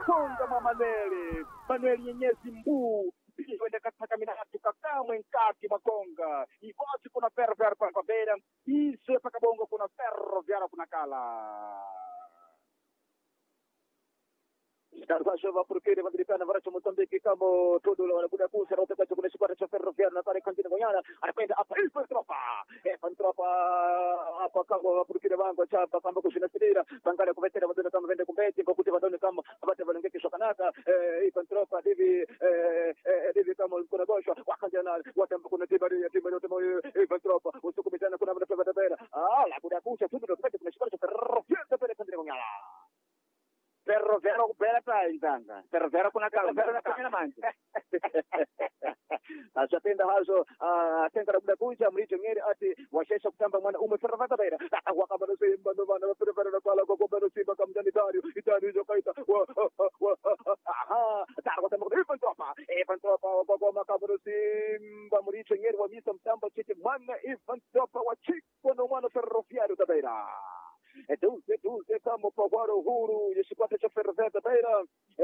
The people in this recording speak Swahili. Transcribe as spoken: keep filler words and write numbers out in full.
Konga mwa Manueli Manueli Nyenyezi Mbu iwende katika minatu kakamwe nkati makonga ikosi kuna ferro ferro kwa kwa bera iswe paka bongo kuna ferro vyara kuna kala Starvasho va porquere madripana varacho Mozambique kamo todo la buda kusa rote kwa chukule sipara cha ferro vyara na pale kantini gonyana anakwenda hapa ilpo tropa e fantropa hapa kamo porquere vango chapa kamba kushina sidira bangale kuvetera madona kama vende kumbeti kwa kuti madona kama abate valengeke shokanaka e fantropa divi e divi kama kuna gosho wakajana watambo kuna tibari ya tibari yote moyo e fantropa usukumitana kuna mna pega tabera ah la buda kusa tudo kupete kuna sipara cha ferro vyara pale kantini gonyana Ferro vero bela pa intanga. Ferro vero kuna kala vero na kamera manje. Asapenda hazo atenda buda kuja mricho ngere ati washesha kutamba mwana ume ferro vata bera. Wakabano simba ndo bana ferro vero na kala kwa bano simba kamjani dario. Itani hizo kaita. Aha, tarwa tamo ipan tropa. Ipan tropa kwa kwa makabano simba mricho ngere wa misa mtamba chete mwana ipan tropa wa chiko no mwana ferro fiaro tabera. É dulce, dulce, estamos para o Huru, e esse quatro é a ferrovia da beira.